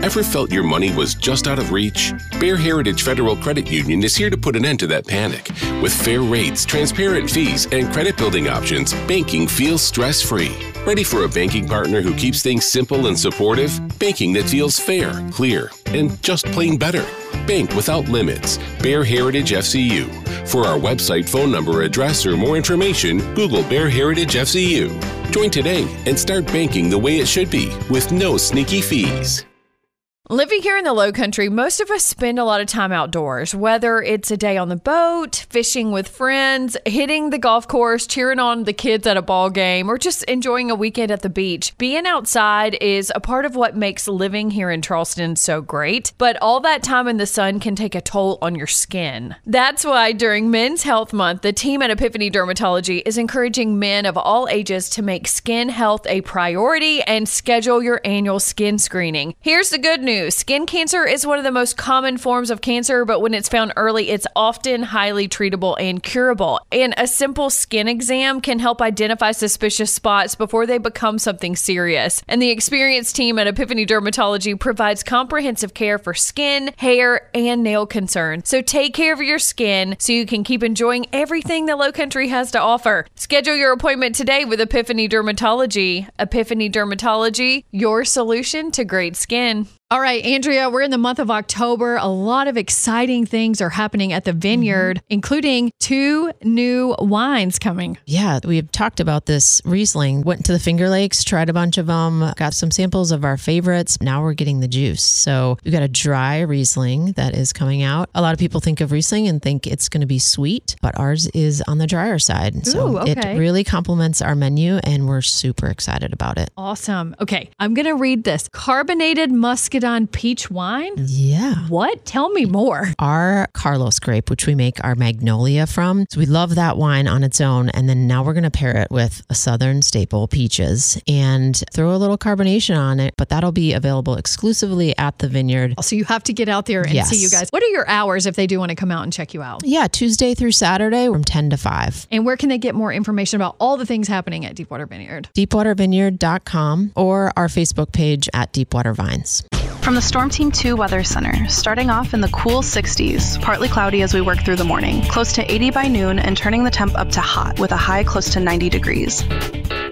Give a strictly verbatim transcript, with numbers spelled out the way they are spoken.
Ever felt your money was just out of reach? Bear Heritage Federal Credit Union is here to put an end to that panic. With fair rates, transparent fees, and credit building options, banking feels stress-free. Ready for a banking partner who keeps things simple and supportive? Banking that feels fair, clear, and just plain better. Bank without limits. Bear Heritage F C U. For our website, phone number, address, or more information, Google Bear Heritage F C U. Join today and start banking the way it should be with no sneaky fees. Living here in the Lowcountry, most of us spend a lot of time outdoors, whether it's a day on the boat, fishing with friends, hitting the golf course, cheering on the kids at a ball game, or just enjoying a weekend at the beach. Being outside is a part of what makes living here in Charleston so great, but all that time in the sun can take a toll on your skin. That's why during Men's Health Month, the team at Epiphany Dermatology is encouraging men of all ages to make skin health a priority and schedule your annual skin screening. Here's the good news. Skin cancer is one of the most common forms of cancer, but when it's found early, it's often highly treatable and curable. And a simple skin exam can help identify suspicious spots before they become something serious. And the experienced team at Epiphany Dermatology provides comprehensive care for skin, hair, and nail concerns. So take care of your skin so you can keep enjoying everything the Lowcountry has to offer. Schedule your appointment today with Epiphany Dermatology. Epiphany Dermatology, your solution to great skin. All right, Andrea, we're in the month of October. A lot of exciting things are happening at the Vineyard, mm-hmm. including two new wines coming. Yeah, we've talked about this Riesling. Went to the Finger Lakes, tried a bunch of them, got some samples of our favorites. Now we're getting the juice. So we've got a dry Riesling that is coming out. A lot of people think of Riesling and think it's going to be sweet, but ours is on the drier side. So Ooh, okay. It really complements our menu and we're super excited about it. Awesome. Okay, I'm going to read this. Carbonated muscadine peach wine? Yeah. What? Tell me more. Our Carlos grape, which we make our Magnolia from. So we love that wine on its own. And then now we're going to pair it with a Southern staple, peaches, and throw a little carbonation on it. But that'll be available exclusively at the Vineyard. So you have to get out there and yes. see you guys. What are your hours if they do want to come out and check you out? Yeah, Tuesday through Saturday from ten to five. And where can they get more information about all the things happening at Deepwater Vineyard? deepwater vineyard dot com or our Facebook page at Deepwater Vines. From the Storm Team two Weather Center, starting off in the cool sixties, partly cloudy as we work through the morning, close to eighty by noon and turning the temp up to hot with a high close to ninety degrees.